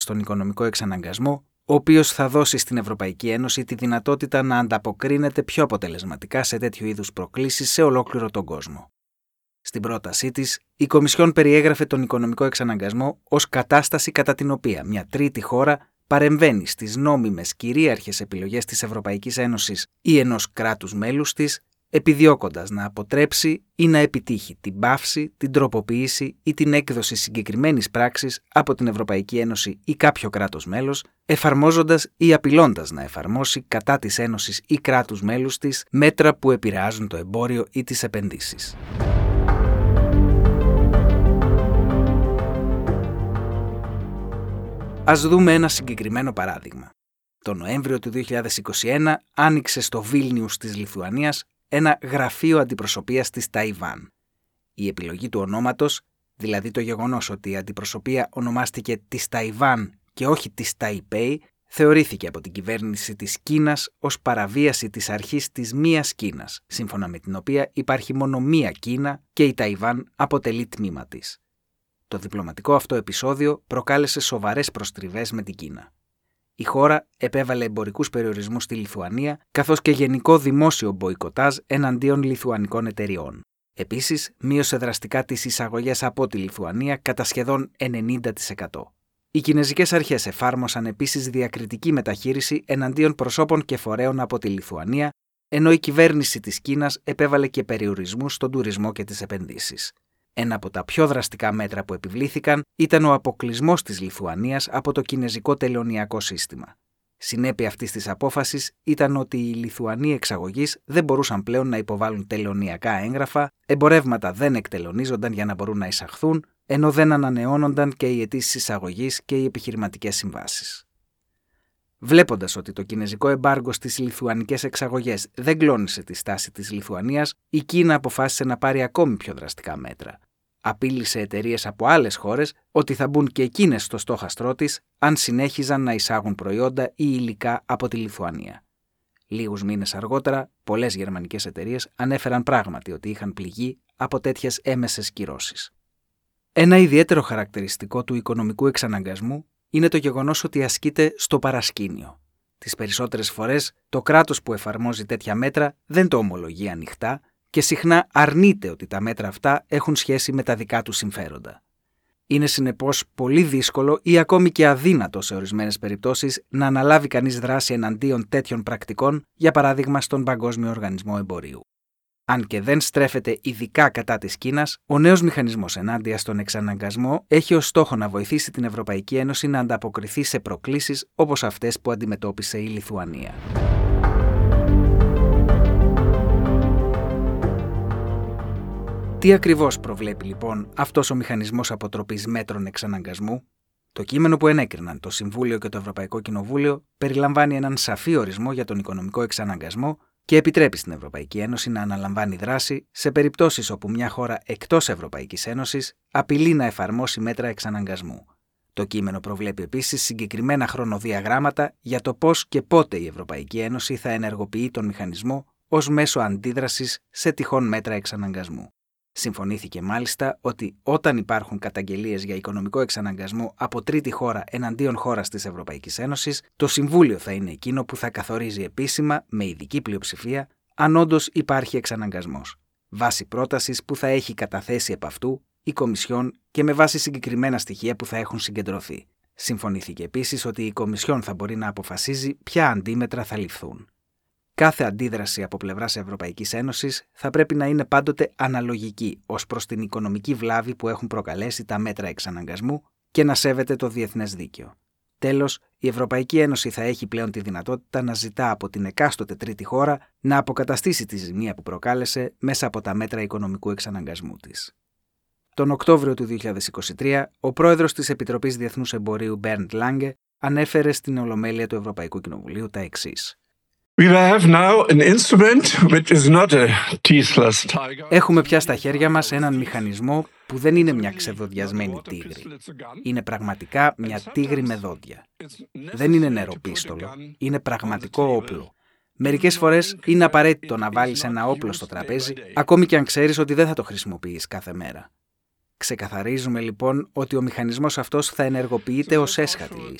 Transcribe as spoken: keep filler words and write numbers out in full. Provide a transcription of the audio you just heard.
στον οικονομικό εξαναγκασμό, ο οποίος θα δώσει στην Ευρωπαϊκή Ένωση τη δυνατότητα να ανταποκρίνεται πιο αποτελεσματικά σε τέτοιου είδους προκλήσεις σε ολόκληρο τον κόσμο. Στην πρότασή της, η Κομισιόν περιέγραφε τον οικονομικό εξαναγκασμό ως κατάσταση κατά την οποία μια τρίτη χώρα παρεμβαίνει στις νόμιμες κυρίαρχες επιλογές της Ευρωπαϊκής Ένωσης ή ενός κράτους μέλους της, επιδιώκοντας να αποτρέψει ή να επιτύχει την πάυση, την τροποποίηση ή την έκδοση συγκεκριμένης πράξης από την Ευρωπαϊκή Ένωση ή κάποιο κράτος μέλος, εφαρμόζοντας ή απειλώντας να εφαρμόσει κατά της Ένωσης ή κράτους μέλους της μέτρα που επηρεάζουν το εμπόριο ή τις επενδύσεις. Ας δούμε ένα συγκεκριμένο παράδειγμα. Το Νοέμβριο του δύο χιλιάδες είκοσι ένα άνοιξε στο Βίλνιους της Λιθουανίας ένα γραφείο αντιπροσωπείας της Ταϊβάν. Η επιλογή του ονόματος, δηλαδή το γεγονός ότι η αντιπροσωπεία ονομάστηκε της Ταϊβάν και όχι της Ταϊπέι, θεωρήθηκε από την κυβέρνηση της Κίνας ως παραβίαση της αρχής της μίας Κίνας, σύμφωνα με την οποία υπάρχει μόνο μία Κίνα και η Ταϊβάν αποτελεί τμήμα της. Το διπλωματικό αυτό επεισόδιο προκάλεσε σοβαρές προστριβές με την Κίνα. Η χώρα επέβαλε εμπορικούς περιορισμούς στη Λιθουανία, καθώς και γενικό δημόσιο μποϊκοτάζ εναντίον λιθουανικών εταιριών. Επίσης, μείωσε δραστικά τις εισαγωγές από τη Λιθουανία κατά σχεδόν ενενήντα τοις εκατό. Οι κινεζικές αρχές εφάρμοσαν επίσης διακριτική μεταχείριση εναντίον προσώπων και φορέων από τη Λιθουανία, ενώ η κυβέρνηση της Κίνας επέβαλε και περιορισμούς στον τουρισμό και τις επενδύσεις. Ένα από τα πιο δραστικά μέτρα που επιβλήθηκαν ήταν ο αποκλεισμός της Λιθουανίας από το κινεζικό τελωνειακό σύστημα. Συνέπεια αυτής της απόφασης ήταν ότι οι Λιθουανοί εξαγωγείς δεν μπορούσαν πλέον να υποβάλουν τελωνειακά έγγραφα, εμπορεύματα δεν εκτελωνίζονταν για να μπορούν να εισαχθούν, ενώ δεν ανανεώνονταν και οι αιτήσεις εισαγωγής και οι επιχειρηματικές συμβάσεις. Βλέποντας ότι το κινεζικό εμπάργκο στις λιθουανικές εξαγωγές δεν κλώνησε τη στάση της Λιθουανίας, η Κίνα αποφάσισε να πάρει ακόμη πιο δραστικά μέτρα. Απείλησε εταιρείες από άλλες χώρες ότι θα μπουν και εκείνες στο στόχαστρό της αν συνέχιζαν να εισάγουν προϊόντα ή υλικά από τη Λιθουανία. Λίγους μήνες αργότερα, πολλές γερμανικές εταιρείες ανέφεραν πράγματι ότι είχαν πληγεί από τέτοιες έμεσες κυρώσεις. Ένα ιδιαίτερο χαρακτηριστικό του οικονομικού εξαναγκασμού είναι το γεγονός ότι ασκείται στο παρασκήνιο. Τις περισσότερες φορές, το κράτος που εφαρμόζει τέτοια μέτρα δεν το ομολογεί ανοιχτά και συχνά αρνείται ότι τα μέτρα αυτά έχουν σχέση με τα δικά του συμφέροντα. Είναι συνεπώς πολύ δύσκολο ή ακόμη και αδύνατο σε ορισμένες περιπτώσεις να αναλάβει κανείς δράση εναντίον τέτοιων πρακτικών, για παράδειγμα στον Παγκόσμιο Οργανισμό Εμπορίου. Αν και δεν στρέφεται ειδικά κατά της Κίνας, ο νέος μηχανισμός ενάντια στον εξαναγκασμό έχει ως στόχο να βοηθήσει την Ευρωπαϊκή Ένωση να ανταποκριθεί σε προκλήσεις όπως αυτές που αντιμετώπισε η Λιθουανία. Τι ακριβώς προβλέπει λοιπόν αυτός ο μηχανισμός αποτροπής μέτρων εξαναγκασμού? Το κείμενο που ενέκριναν το Συμβούλιο και το Ευρωπαϊκό Κοινοβούλιο περιλαμβάνει έναν σαφή ορισμό για τον οικονομικό εξαναγκασμό και επιτρέπει στην Ευρωπαϊκή Ένωση να αναλαμβάνει δράση σε περιπτώσεις όπου μια χώρα εκτός Ευρωπαϊκής Ένωσης απειλεί να εφαρμόσει μέτρα εξαναγκασμού. Το κείμενο προβλέπει επίσης συγκεκριμένα χρονοδιαγράμματα για το πώς και πότε η Ευρωπαϊκή Ένωση θα ενεργοποιεί τον μηχανισμό ως μέσο αντίδρασης σε τυχόν μέτρα εξαναγκασμού. Συμφωνήθηκε μάλιστα ότι όταν υπάρχουν καταγγελίες για οικονομικό εξαναγκασμό από τρίτη χώρα εναντίον χώρας της Ευρωπαϊκής Ένωσης, το Συμβούλιο θα είναι εκείνο που θα καθορίζει επίσημα, με ειδική πλειοψηφία, αν όντως υπάρχει εξαναγκασμός, βάσει πρότασης που θα έχει καταθέσει επ' αυτού η Κομισιόν και με βάση συγκεκριμένα στοιχεία που θα έχουν συγκεντρωθεί. Συμφωνήθηκε επίσης ότι η Κομισιόν θα μπορεί να αποφασίζει ποια αντίμετρα θα ληφθούν. Κάθε αντίδραση από πλευράς Ευρωπαϊκής Ένωσης θα πρέπει να είναι πάντοτε αναλογική ως προς την οικονομική βλάβη που έχουν προκαλέσει τα μέτρα εξαναγκασμού και να σέβεται το διεθνές δίκαιο. Τέλος, η Ευρωπαϊκή Ένωση θα έχει πλέον τη δυνατότητα να ζητά από την εκάστοτε τρίτη χώρα να αποκαταστήσει τη ζημία που προκάλεσε μέσα από τα μέτρα οικονομικού εξαναγκασμού της. Τον Οκτώβριο του δύο χιλιάδες είκοσι τρία, ο πρόεδρος της Επιτροπής Διεθνούς Εμπορίου Bernd Lange ανέφερε στην Ολομέλεια του Ευρωπαϊκού Κοινοβουλίου τα εξής. Έχουμε πια στα χέρια μας έναν μηχανισμό που δεν είναι μια ξεδοντιασμένη τίγρη. Είναι πραγματικά μια τίγρη με δόντια. Δεν είναι νεροπίστολο, είναι πραγματικό όπλο. Μερικές φορές είναι απαραίτητο να βάλεις ένα όπλο στο τραπέζι, ακόμη και αν ξέρεις ότι δεν θα το χρησιμοποιείς κάθε μέρα. Ξεκαθαρίζουμε λοιπόν ότι ο μηχανισμός αυτός θα ενεργοποιείται ως έσχατη λύση.